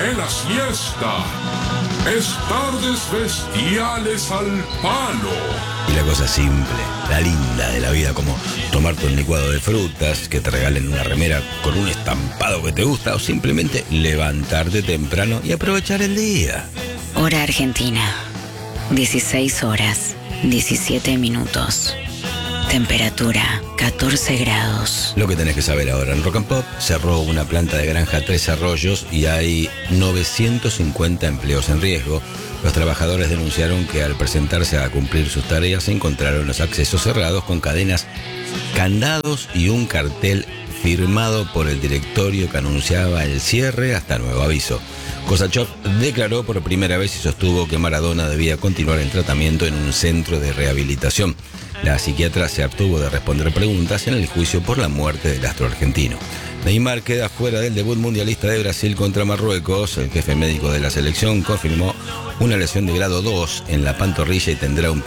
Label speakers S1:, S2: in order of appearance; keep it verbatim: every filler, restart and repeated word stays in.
S1: en la siesta. Es tardes bestiales al palo.
S2: Y la cosa simple, la linda de la vida, como tomarte un licuado de frutas, que te regalen una remera con un estampado que te gusta, o simplemente levantarte temprano y aprovechar el día.
S3: Hora Argentina, dieciséis horas, diecisiete minutos. Temperatura, catorce grados.
S2: Lo que tenés que saber ahora, en Rock and Pop cerró una planta de granja Tres Arroyos y hay novecientos cincuenta empleos en riesgo. Los trabajadores denunciaron que al presentarse a cumplir sus tareas encontraron los accesos cerrados con cadenas, candados y un cartel firmado por el directorio que anunciaba el cierre hasta nuevo aviso. Kosachov declaró por primera vez y sostuvo que Maradona debía continuar en tratamiento en un centro de rehabilitación. La psiquiatra se abstuvo de responder preguntas en el juicio por la muerte del astro argentino. Neymar queda fuera del debut mundialista de Brasil contra Marruecos. El jefe médico de la selección confirmó una lesión de grado dos en la pantorrilla y tendrá un